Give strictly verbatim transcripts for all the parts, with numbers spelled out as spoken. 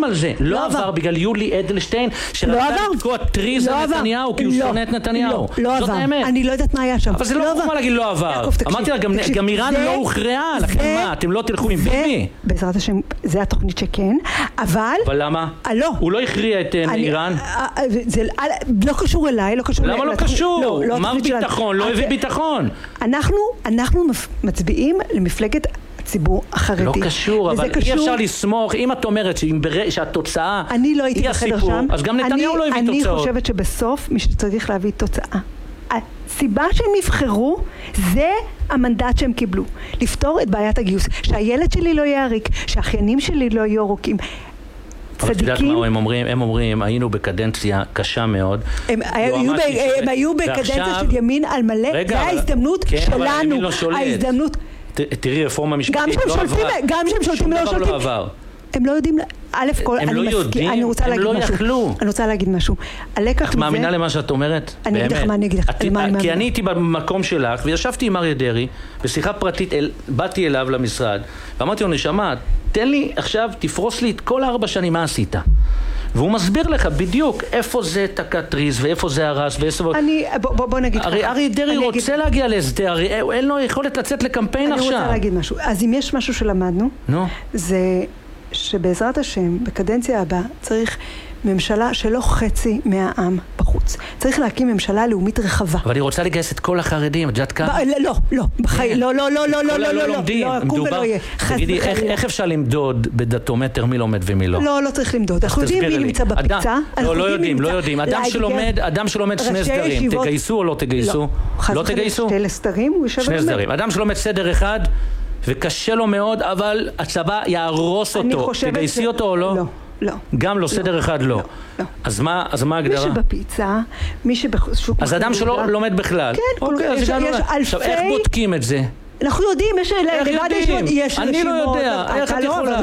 גם על זה. לא עבר בגלל יולי אדלשטיין, שרצה לתקוע טריז על נתניהו, כי הוא שונא את נתניהו. זאת האמת. אני לא יודעת מה היה שם. אבל זה לא חוכמה להגיד לא עבר. אמרתי לה, גם איראן לא הוכרעה, לכן מה, אתם לא תלכו עם ביבי? בעזרת השם, זה התוכנית שכן, אבל... אבל למה? לא. הוא לא הכריע את איראן? זה לא קשור אליי, לא קשור... למה לא קשור? אמר ביטחון, לא הביא ביטחון. אנחנו מצביעים למפלגת הציבור החרדי. לא קשור, אבל אי אפשר לסמוך, אם את אומרת שהתוצאה היא הסיפור, אז גם נתניהו לא הביא תוצאות. אני חושבת שבסוף מי שצריך להביא תוצאה. הסיבה שהם נבחרו זה המנדט שהם קיבלו, לפתור את בעיית הגיוס, שהילד שלי לא יהיה עריק, שהאחיינים שלי לא יהיו רוקים. אבל תדעת מה הם אומרים? הם אומרים, היינו בקדנציה קשה מאוד. הם היו בקדנציה של ימין על מלא, זה ההזדמנות שלנו. ההזדמנות. תראי, רפורמה משפטית לא עברה. גם שהם שולטים לא שולטים. הם לא יודעים, א' כל, הם לא יודעים, הם לא יכלו. אני רוצה להגיד משהו. את מאמינה למה שאת אומרת? אני אגיד לך מה אני אגיד לך. כי אני הייתי במקום שלך, וישבתי עם אריה דרעי, בשיחה פרטית, באתי אליו למשרד, ואמרתי לו, נשמה, תן לי עכשיו, תפרוס לי את כל ארבע שנים מה עשית. והוא מסביר לך בדיוק איפה זה תקטריז ואיפה זה הרס ואיפה... אני, בוא, בוא נגיד... הרי אריה דרעי רוצה להגיע להסדר, אין לו יכולת לצאת לקמפיין עכשיו. אני רוצה להגיד משהו. אז אם יש משהו שלמדנו, זה שבעזרת השם, בקדנציה הבאה, צריך ממשלה שלא חצי מהעם בחוץ. צריך להקים ממשלה לאומית רחבה. אבל היא רוצה לגייס את כל החרדים, את יודעת כמה? לא, לא, בחיים, לא, לא, לא, לא, לא, לא, לא, לא, מדובר, תגידי, איך אפשר למדוד בדאטומטר מי לומד ומי לא? לא, לא צריך למדוד. אנחנו יודעים מי נמצא בפיצה. לא, לא יודעים, לא יודעים. אדם שלומד, אדם שלומד שני סדרים, תגייסו או לא תגייסו? לא תגייסו? שני סדרים, הוא יושב שני סדרים. אדם שלומד סדר אחד, וקשה לו מאוד, אבל הצבא יהרוס אותו. תגייסי אותו או לא? לא. לא. גם לא, סדר אחד לא. לא. אז מה, אז מה ההגדרה? מי שבפיצה, מי שבשוק... אז אדם שלא לומד בכלל. כן, יש אלפי... עכשיו, איך בודקים את זה? אנחנו יודעים, יש... איך יודעים? אני לא יודע. איך את יכולה?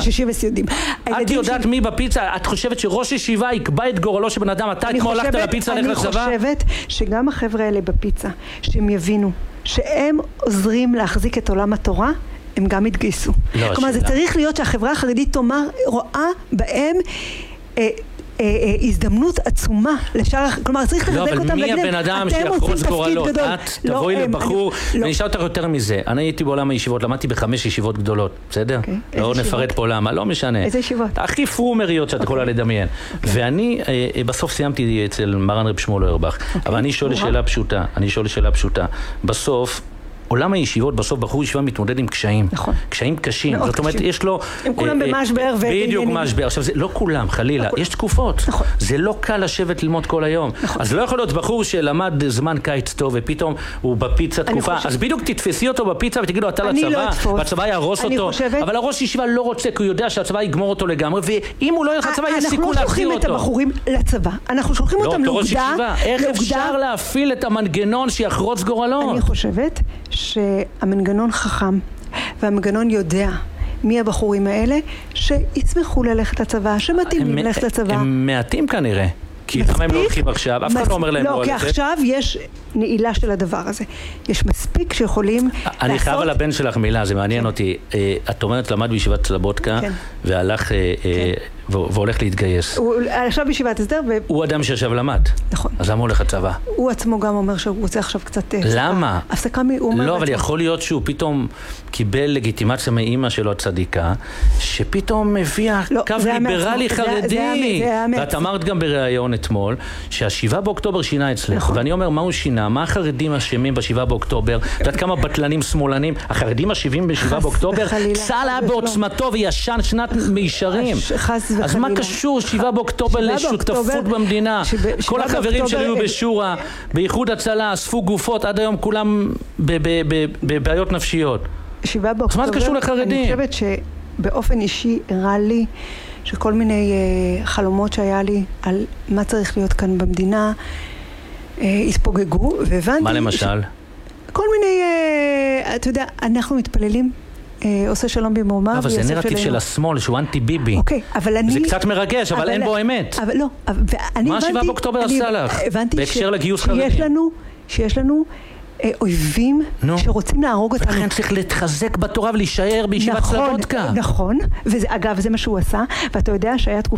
את יודעת מי בפיצה? את חושבת שראש ישיבה יקבע את גורלו של בן אדם? אתה כמו הלכת לפיצה, הלך לצבא? אני חושבת שגם החבר'ה האלה בפיצה, שהם יבינו שהם עוזרים להחזיק את עולם התורה, הם גם התגייסו. לא, כלומר, זה צריך להיות שהחברה החרדית תאמר, רואה בהם אה, אה, אה, הזדמנות עצומה לשאר, כלומר, צריך לחזק אותם. לא, אבל מי הבן אדם שיחרוץ גורלות? את תבואי לבחור, ואני אשאל אותך יותר מזה. אני הייתי בעולם הישיבות, למדתי בחמש ישיבות גדולות, בסדר? לא נפרט פה למה, לא משנה. איזה ישיבות? הכי פרומריות שאת יכולה לדמיין. ואני בסוף סיימתי אצל מרן רב שמואל אוירבך, אבל אני שואל שאלה פשוטה, אני שואל שאלה פשוטה. בסוף, עולם הישיבות, בסוף בחור ישיבה מתמודד עם קשיים. נכון. קשיים קשים. זאת אומרת, יש לו... הם כולם במשבר ו... בדיוק משבר. עכשיו, זה לא כולם, חלילה. יש תקופות. נכון. זה לא קל לשבת ללמוד כל היום. נכון. אז לא יכול להיות בחור שלמד זמן קיץ טוב, ופתאום הוא בפיצה תקופה. אז בדיוק תתפסי אותו בפיצה ותגידו, אתה לצבא, והצבא יהרוס אותו. אבל הראש ישיבה לא רוצה, כי הוא יודע שהצבא יגמור אותו לגמרי, ואם הוא לא ילך לצבא, יש סיכוי להחזיר אותו. אנחנו לא שולחים את הבחורים לצבא. אנחנו שולחים אותם לאוגדה. איך אפשר להפעיל את המנגנון שיחרוץ גורלות? אני חושבת שהמנגנון חכם, והמנגנון יודע מי הבחורים האלה שיצמחו ללכת לצבא, שמתאים ללכת לצבא. הם מעטים כנראה. כי למה הם לא הולכים עכשיו? אף אחד לא אומר להם לא הולכת. לא, כי עכשיו יש נעילה של הדבר הזה. יש מספיק שיכולים לעשות... אני חייב על הבן שלך מילה, זה מעניין אותי. את אומרת, למד בישיבת סלבודקה, והלך... והולך להתגייס. הוא עכשיו בישיבת הסדר ו... הוא אדם שישב למד. נכון. אז למה הוא הולך לצבא? הוא עצמו גם אומר שהוא רוצה עכשיו קצת... למה? הפסקה מ... לא, אבל יכול להיות שהוא פתאום קיבל לגיטימציה מאמא שלו הצדיקה, שפתאום הביאה קו ליברלי חרדי. ואת אמרת גם בראיון אתמול, שהשבעה באוקטובר שינה אצלך. ואני אומר, מה הוא שינה? מה החרדים אשמים בשבעה באוקטובר? את יודעת כמה בטלנים שמאלנים? החרדים אשמים בשבעה באוקטובר? צה"ל היה בעוצמתו וישן שנת מישרים. אז מה קשור שבעה באוקטובר לשותפות במדינה? כל החברים שלי היו בשורה, באיחוד הצלה, אספו גופות, עד היום כולם בבעיות נפשיות. שבעה באוקטובר, אז מה קשור לחרדים? אני חושבת שבאופן אישי הראה לי שכל מיני חלומות שהיה לי על מה צריך להיות כאן במדינה התפוגגו, והבנתי... מה למשל? כל מיני, אתה יודע, אנחנו מתפללים עושה שלום במרומיו. אבל זה נרטיב של השמאל שהוא אנטי ביבי. אוקיי, אבל אני... זה קצת מרגש, אבל אין בו אמת. אבל לא, ואני מה השבעה באוקטובר עשה לך? בהקשר לגיוס חרדים. שיש לנו אויבים שרוצים להרוג אותנו. ולכן צריך להתחזק בתורה ולהישאר בישיבת סלבודקה. נכון, ואגב, זה מה שהוא עשה, ואתה יודע שהיה תקופה